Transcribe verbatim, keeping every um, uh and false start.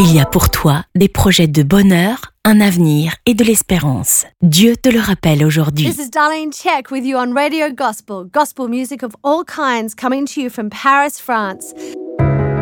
Il y a pour toi des projets de bonheur, un avenir et de l'espérance. Dieu te le rappelle aujourd'hui. This is Darlene Check with you on Radio Gospel. Gospel music of all kinds coming to you from Paris, France.